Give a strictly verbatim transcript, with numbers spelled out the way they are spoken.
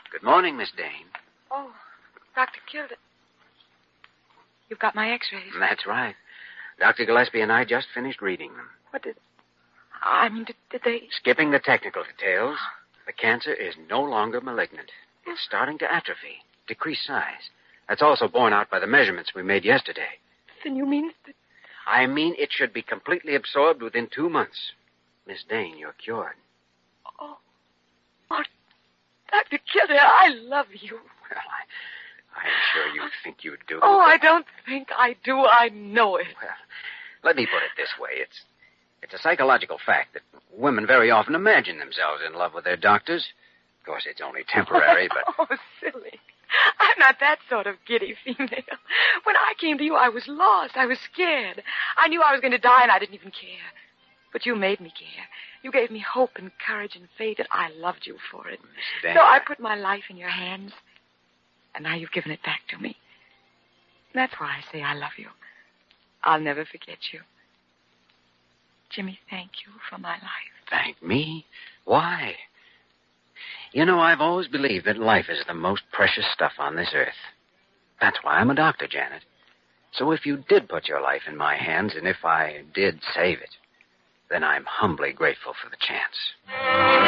Good morning, Miss Dane. Oh, Doctor Kildare. You've got my x-rays. That's right. Doctor Gillespie and I just finished reading them. What did... I mean, did, did they... Skipping the technical details, the cancer is no longer malignant. It's starting to atrophy, decrease size. That's also borne out by the measurements we made yesterday. Then you mean that... I mean it should be completely absorbed within two months. Miss Dane, you're cured. Oh, oh Doctor Kildare, I love you. Well, I, I'm sure you think you do. Oh, I don't think I do. I know it. Well, let me put it this way. It's, it's a psychological fact that women very often imagine themselves in love with their doctors. Of course, it's only temporary, but... Oh, silly. I'm not that sort of giddy female. When I came to you, I was lost. I was scared. I knew I was going to die, and I didn't even care. But you made me care. You gave me hope and courage and faith, and I loved you for it. Miss Dane, so I put my life in your hands, and now you've given it back to me. That's why I say I love you. I'll never forget you. Jimmy, thank you for my life. Thank me? Why? You know, I've always believed that life is the most precious stuff on this earth. That's why I'm a doctor, Janet. So if you did put your life in my hands, and if I did save it, then I'm humbly grateful for the chance.